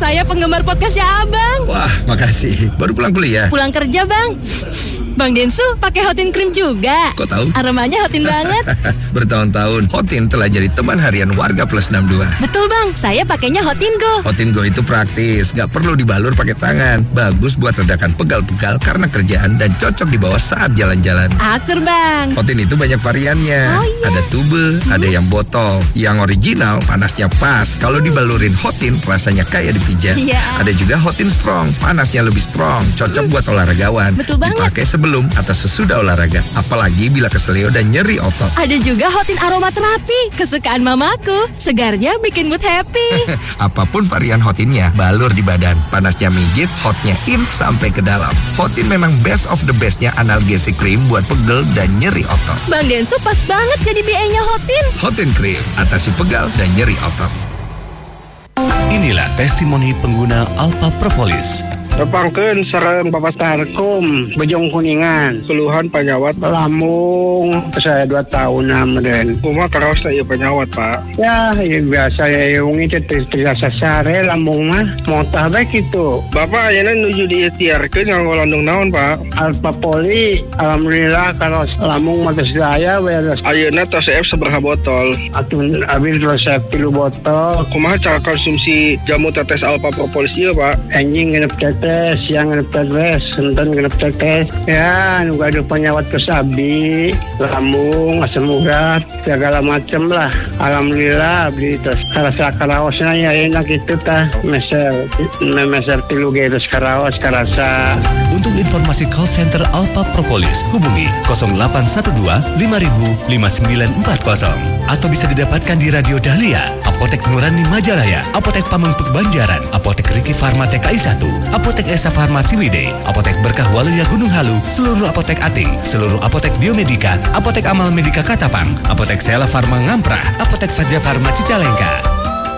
Saya penggemar podcastnya Abang. Wah, makasih. Baru pulang kuliah? Pulang kerja, Bang. Bang Densu pakai Hotin Cream juga. Kok tahu? Aromanya Hotin banget. Bertahun-tahun Hotin telah jadi teman harian warga Plus 62. Betul, Bang. Saya pakainya Hotin Go. Hotin Go itu praktis, nggak perlu dibalur pakai tangan. Bagus buat redakan pegal-pegal karena kerjaan dan cocok dibawa saat jalan-jalan. Akur, Bang. Hotin itu banyak variannya. Oh, iya. Ada tube, ada yang botol. Yang original panasnya pas. Kalau dibalurin Hotin rasanya kayak dipijat. Iya. Ada juga Hotin Strong, panasnya lebih strong. Cocok buat olahragawan. Betul banget. Dipakai sebelum atau sesudah olahraga. Apalagi bila keselio dan nyeri otot. Ada juga Hotin aromaterapi, kesukaan mamaku. Segarnya bikin mood happy. Apapun varian Hotinnya, balur di badan. Panasnya mijit, hotnya in sampai ke dalam. Hotin memang best of the bestnya analgesic cream buat pegel dan nyeri otot. Bang Densu pas banget jadi BA-nya Hotin. Hotin Cream, atasi pegal dan nyeri otot. Inilah testimoni pengguna Alpha Propolis. Tepangkeun sareng Papastarkum Bejong Kuningan keluhan penyawat lambung saya 2 tahun meureun kumaha karaos ieu penyawat Pak ya biasa ya ungi teh terasa sare lambung mah montah bae kitu Bapak ayeuna nuju diikhtiarkeun nganggo landung naon Pak Alpha Poli alhamdulillah karaos lambung mah geus aya we ayeuna tos sabaraha botol atuh abi resep 3 botol kumaha cara konsumsi jamu tetes Alpha Propolis ieu Pak anjing ngenep tetes siang ngenep tetes enten ngenep tetes ya nu ada penyawat kesabi lambung asam urat segala macam lah alhamdulillah beli terus karasa karaosna ya enak itu tah meser 3 geus karaos karasa. Untuk informasi call center Alpha Propolis hubungi 0812 5000 5940 atau bisa didapatkan di Radio Dahlia, Apotek Nurani Majalaya, Apotek Pamengpeuk Banjaran, Apotek Riki Farma TKI 1, Apotek Esa Farmasi Wide, Apotek Berkah Waluya Gunung Halu, seluruh apotek Ating, seluruh apotek Biomedika, Apotek Amal Medika Katapang, Apotek Sela Farma Ngamprah, Apotek Faja Farma Cicalengka.